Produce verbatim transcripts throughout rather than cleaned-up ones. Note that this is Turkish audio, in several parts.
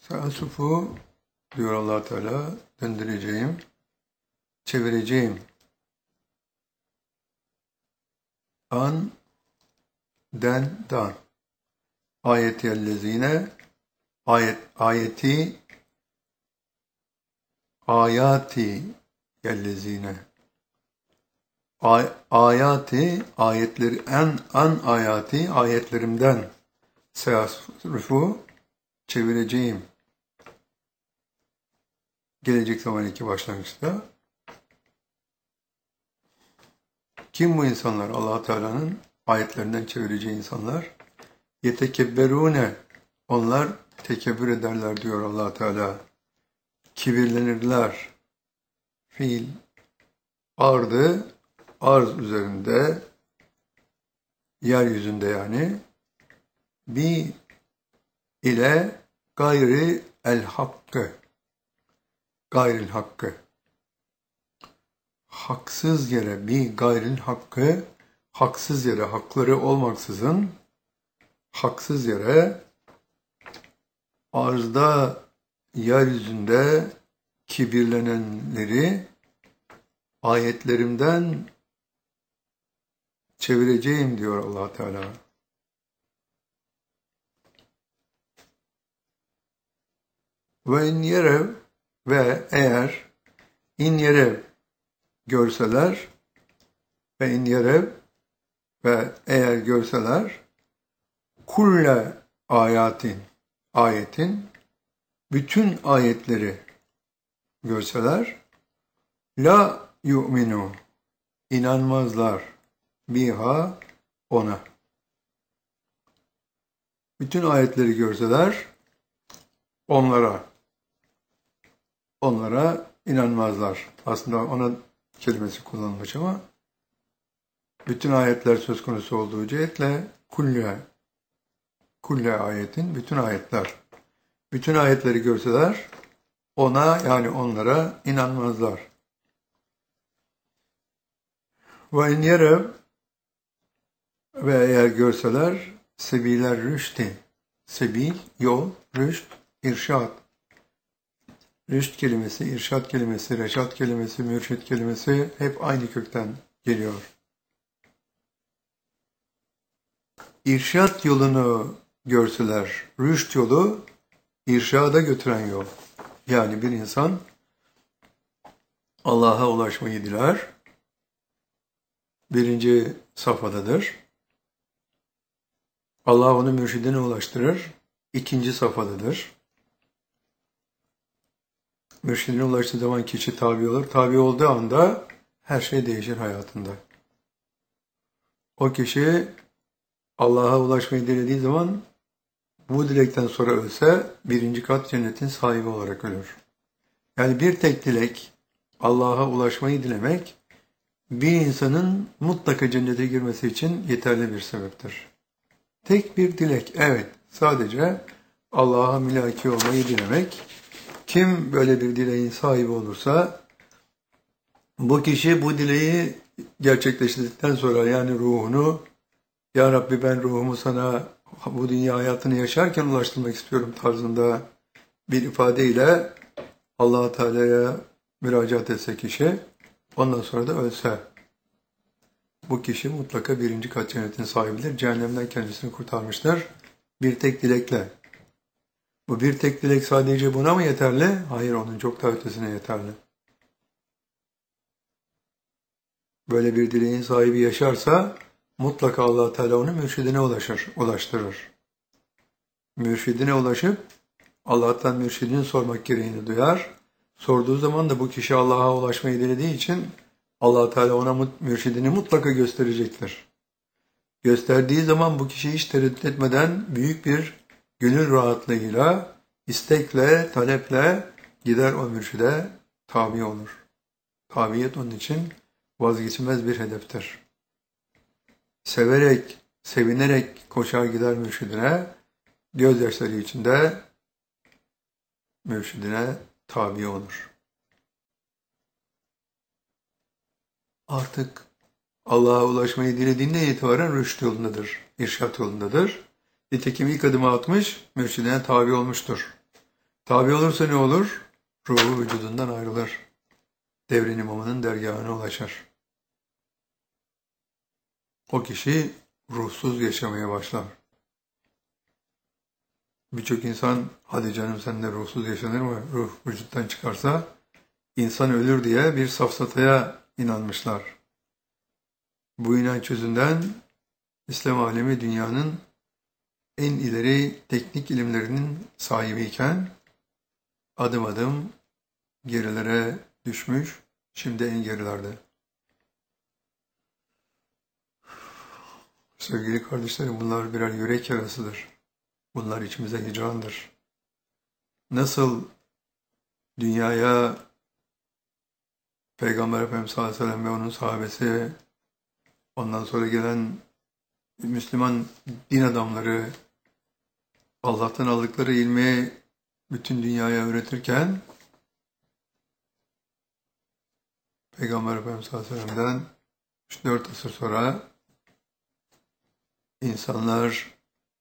Seasufu diyor Allah Teala, döndüreceğim, çevireceğim. An, den, dan. Ayet yellezine, ayet, ayeti, ayati yellezine. Ay, ayati, ayetleri, en, an ayati, ayetlerimden seasufu, çevireceğim. Gelecek zaman iki başlangıçta. Kim bu insanlar? Allah Teala'nın ayetlerinden çevireceği insanlar. Yetekebberune, onlar tekebbür ederler diyor Allah Teala. Kibirlenirler. Fiil ardı, arz üzerinde, yeryüzünde yani. Bi ile gayri el hakkı. Gayril hakkı. Haksız yere, bir gayril hakkı, haksız yere, hakları olmaksızın, haksız yere, arzda, yeryüzünde kibirlenenleri ayetlerimden çevireceğim diyor Allah Teala. Ve in yerev, ve eğer in yerev görseler ve in yerev ve eğer görseler kulle ayatin, ayetin bütün ayetleri görseler la yu'minu, inanmazlar biha, ona. Bütün ayetleri görseler onlara onlara inanmazlar. Aslında ona kelimesi kullanılmış ama bütün ayetler söz konusu olduğu cihetle kulle, kulle ayetin, bütün ayetler. Bütün ayetleri görseler ona, yani onlara inanmazlar. Ve in yerev, ve eğer görseler sebiler rüşti, sebil, yol, rüşt, irşad. Rüşt kelimesi, irşad kelimesi, reşat kelimesi, mürşit kelimesi hep aynı kökten geliyor. İrşad yolunu görseler, rüşt yolu, irşada götüren yol. Yani bir insan Allah'a ulaşmayı diler, birinci safhadadır. Allah onu mürşidine ulaştırır, ikinci safhadadır. Mürşidine ulaştığı zaman kişi tabi olur. Tabi olduğu anda her şey değişir hayatında. O kişi Allah'a ulaşmayı dilediği zaman bu dilekten sonra ölse birinci kat cennetin sahibi olarak ölür. Yani bir tek dilek, Allah'a ulaşmayı dilemek, bir insanın mutlaka cennete girmesi için yeterli bir sebeptir. Tek bir dilek, evet, sadece Allah'a mülaki olmayı dilemek. Kim böyle bir dileğin sahibi olursa, bu kişi bu dileği gerçekleştirdikten sonra, yani ruhunu, Ya Rabbi ben ruhumu sana bu dünya hayatını yaşarken ulaştırmak istiyorum tarzında bir ifadeyle Allah-u Teala'ya müracaat etse kişi, ondan sonra da ölse, bu kişi mutlaka birinci kat cennetin sahibidir. Cehennemden kendisini kurtarmıştır. Bir tek dilekle. Bu bir tek dilek sadece buna mı yeterli? Hayır, onun çok daha ötesine yeterli. Böyle bir dileğin sahibi yaşarsa mutlaka Allah Teala onu mürşidine ulaşır, ulaştırır. Mürşidine ulaşıp Allah'tan mürşidini sormak gereğini duyar. Sorduğu zaman da bu kişi Allah'a ulaşmayı dilediği için Allah Teala ona mürşidini mutlaka gösterecektir. Gösterdiği zaman bu kişi hiç tereddüt etmeden büyük bir gönül rahatlığıyla, istekle, taleple gider o mürşide tabi olur. Tabiyet onun için vazgeçilmez bir hedeftir. Severek, sevinerek koşar gider mürşidine, gözyaşları içinde mürşidine tabi olur. Artık Allah'a ulaşmayı dilediğinde itibaren rüşt yolundadır, irşat yolundadır. Nitekim ilk adımı atmış, mürşidine tabi olmuştur. Tabi olursa ne olur? Ruhu vücudundan ayrılır. Devrin imamının dergahına ulaşır. O kişi ruhsuz yaşamaya başlar. Birçok insan, hadi canım sen de ruhsuz yaşanır mı? Ruh vücuttan çıkarsa insan ölür diye bir safsataya inanmışlar. Bu inanç yüzünden İslam alemi dünyanın en ileri teknik ilimlerinin sahibiyken adım adım gerilere düşmüş, şimdi en gerilerde. Sevgili kardeşlerim, bunlar birer yürek yarasıdır. Bunlar içimize hicrandır. Nasıl dünyaya Peygamber Efendimiz sallallahu aleyhi ve sellem ve onun sahabesi, ondan sonra gelen Müslüman din adamları Allah'tan aldıkları ilmi bütün dünyaya öğretirken Peygamber Efendimiz sallallahu aleyhi ve sellem'den üç dört asır sonra insanlar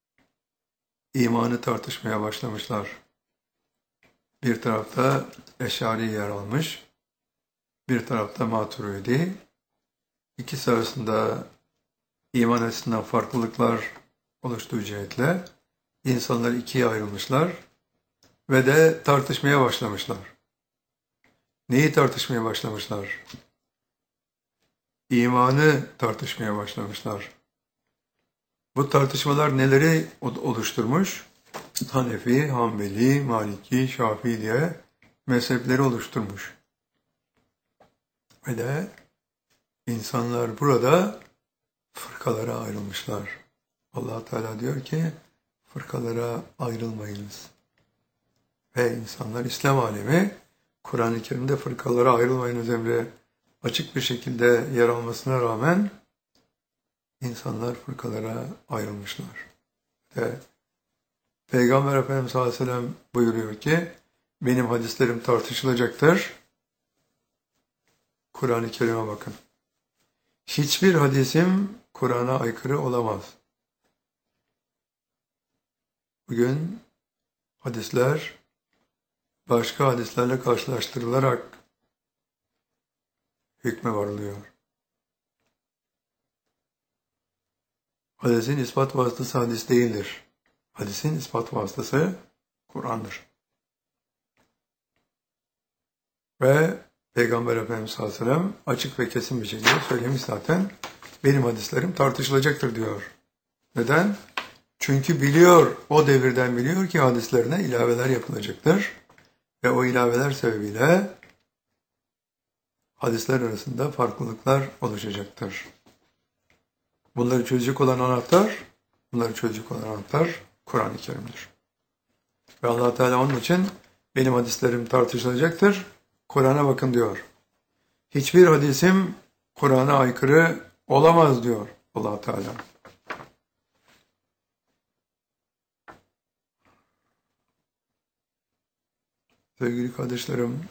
imanı tartışmaya başlamışlar. Bir tarafta Eş'ari yer almış, bir tarafta Maturidi. İkisi arasında iman açısından farklılıklar oluştuğu cihetle insanlar ikiye ayrılmışlar ve de tartışmaya başlamışlar. Neyi tartışmaya başlamışlar? İmanı tartışmaya başlamışlar. Bu tartışmalar neleri oluşturmuş? Hanefi, Hanbeli, Maliki, Şafii diye mezhepleri oluşturmuş. Ve de insanlar burada fırkalara ayrılmışlar. Allah Teala diyor ki fırkalara ayrılmayınız. Ve insanlar İslam alemi Kur'an-ı Kerim'de fırkalara ayrılmayınız emri açık bir şekilde yer almasına rağmen insanlar fırkalara ayrılmışlar. Ve Peygamber Efendimiz sallallahu aleyhi ve sellem buyuruyor ki benim hadislerim tartışılacaktır. Kur'an-ı Kerim'e bakın. Hiçbir hadisim Kur'an'a aykırı olamaz. Bugün hadisler başka hadislerle karşılaştırılarak hükme varılıyor. Hadisin ispat vasıtası hadis değildir. Hadisin ispat vasıtası Kur'an'dır. Ve Peygamber Efendimiz sallallahu aleyhi ve sellem açık ve kesin bir şekilde söylemiş zaten. Benim hadislerim tartışılacaktır diyor. Neden? Çünkü biliyor, o devirden biliyor ki hadislerine ilaveler yapılacaktır. Ve o ilaveler sebebiyle hadisler arasında farklılıklar oluşacaktır. Bunları çözecek olan anahtar, bunları çözecek olan anahtar Kur'an-ı Kerim'dir. Ve Allah Teala onun için benim hadislerim tartışılacaktır. Kur'an'a bakın diyor. Hiçbir hadisim Kur'an'a aykırı olamaz diyor Allah Teala. Sevgili kardeşlerim,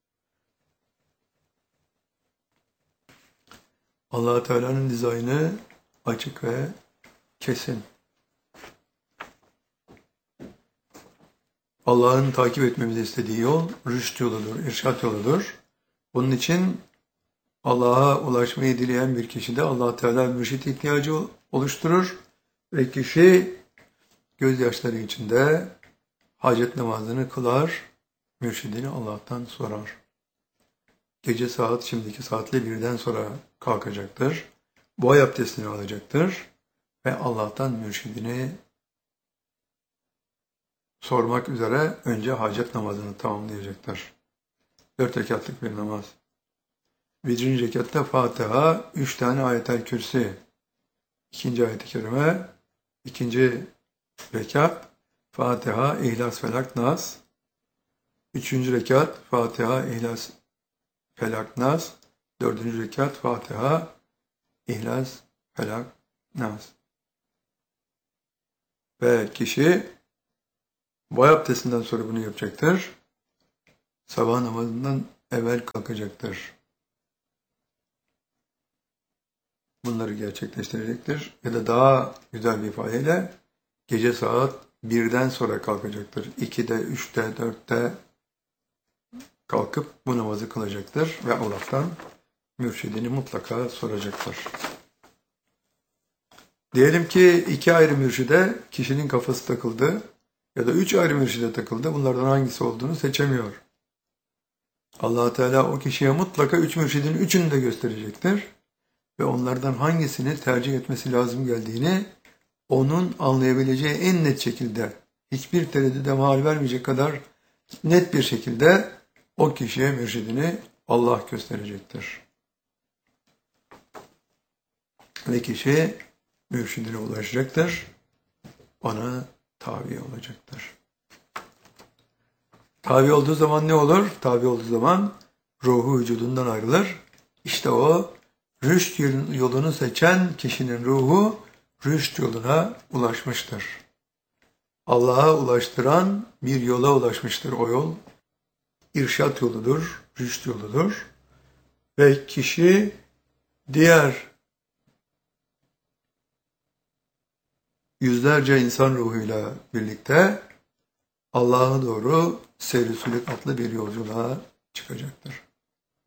Allah Teala'nın dizaynı açık ve kesin. Allah'ın takip etmemizi istediği yol rüşt yoludur, irşat yoludur. Bunun için Allah'a ulaşmayı dileyen bir kişi de Allah Teala mürşit ihtiyacı oluşturur ve kişi gözyaşları içinde hacet namazını kılar, mürşidini Allah'tan sorar. Gece saat şimdiki saatle birden sonra kalkacaktır. Boy abdestini alacaktır ve Allah'tan mürşidini sormak üzere önce hacet namazını tamamlayacaktır. Dört rekatlık bir namaz. Birinci rekatta Fatiha, üç tane ayet-el kürsi. İkinci ayet-i kerime, ikinci rekat Fatiha, İhlas, Felak, Nas. Üçüncü rekat Fatiha, İhlas, Felak, Nas. Dördüncü rekat Fatiha, İhlas, Felak, Nas. Ve kişi boy abdestinden sonra bunu yapacaktır. Sabah namazından evvel kalkacaktır. Bunları gerçekleştirecektir. Ya da daha güzel bir ifadeyle gece saat birden sonra kalkacaktır. ikide, üçte, dörtte kalkıp bu namazı kılacaktır ve Allah'tan mürşidini mutlaka soracaktır. Diyelim ki iki ayrı mürşide kişinin kafası takıldı ya da üç ayrı mürşide takıldı. Bunlardan hangisi olduğunu seçemiyor. Allah Teala o kişiye mutlaka üç mürşidin üçünü de gösterecektir. Ve onlardan hangisini tercih etmesi lazım geldiğini onun anlayabileceği en net şekilde, hiçbir tereddüde mahal vermeyecek kadar net bir şekilde o kişiye mürşidini Allah gösterecektir. Ve kişi mürşidine ulaşacaktır, ona tabi olacaktır. Tabi olduğu zaman ne olur? Tabi olduğu zaman ruhu vücudundan ayrılır. İşte o rüşt yolunu seçen kişinin ruhu rüşt yoluna ulaşmıştır. Allah'a ulaştıran bir yola ulaşmıştır o yol. İrşat yoludur, rüşt yoludur. Ve kişi diğer yüzlerce insan ruhuyla birlikte Allah'a doğru seyr-i sülük adlı bir yolculuğa çıkacaktır.